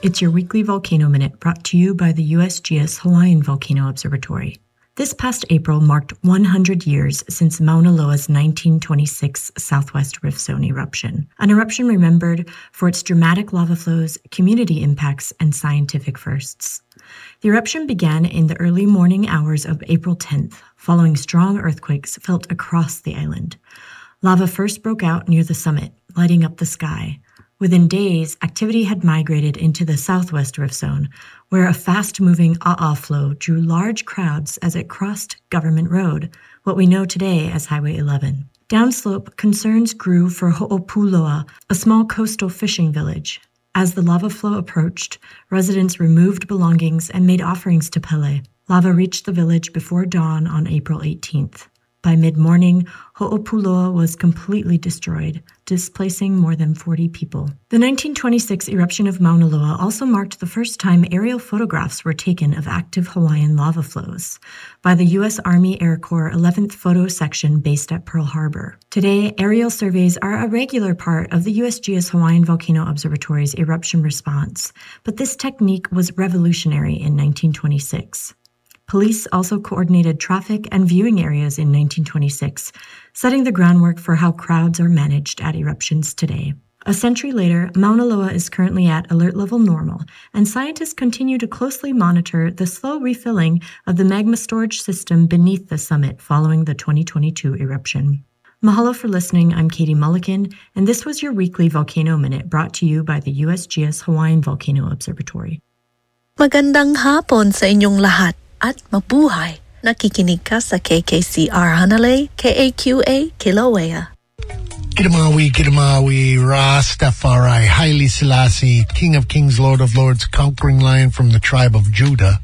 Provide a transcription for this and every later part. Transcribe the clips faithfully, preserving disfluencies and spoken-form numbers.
It's your weekly Volcano Minute brought to you by the U S G S Hawaiian Volcano Observatory. This past April marked one hundred years since Mauna Loa's nineteen twenty-six Southwest Rift Zone eruption, an eruption remembered for its dramatic lava flows, community impacts, and scientific firsts. The eruption began in the early morning hours of April tenth, following strong earthquakes felt across the island. Lava first broke out near the summit, lighting up the sky. Within days, activity had migrated into the Southwest Rift Zone, where a fast-moving A'a flow drew large crowds as it crossed Government Road, what we know today as Highway eleven. Downslope, concerns grew for Ho'opuloa, a small coastal fishing village. As the lava flow approached, residents removed belongings and made offerings to Pele. Lava reached the village before dawn on April eighteenth. By mid-morning, Ho'opuloa was completely destroyed, displacing more than forty people. The nineteen twenty-six eruption of Mauna Loa also marked the first time aerial photographs were taken of active Hawaiian lava flows by the U S Army Air Corps eleventh Photo Section based at Pearl Harbor. Today, aerial surveys are a regular part of the U S G S Hawaiian Volcano Observatory's eruption response, but this technique was revolutionary in nineteen twenty-six. Police also coordinated traffic and viewing areas in nineteen twenty-six, setting the groundwork for how crowds are managed at eruptions today. A century later, Mauna Loa is currently at alert level normal, and scientists continue to closely monitor the slow refilling of the magma storage system beneath the summit following the twenty twenty-two eruption. Mahalo for listening. I'm Katie Mulliken, and this was your weekly Volcano Minute brought to you by the U S G S Hawaiian Volcano Observatory. Magandang hapon sa inyong lahat. At mabuhay, nakikinig ka sa K K C R Hanalei, K A Q A, Kilauea. Kitamawi, Kitamawi, Rastafari, Haile Selassie, King of Kings, Lord of Lords, conquering lion from the tribe of Judah.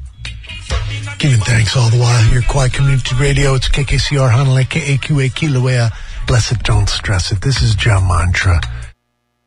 Giving thanks all the while here, Quiet Community Radio. It's K K C R Hanalei, K A Q A, Kilauea. Bless it, don't stress it. This is Ja Mantra.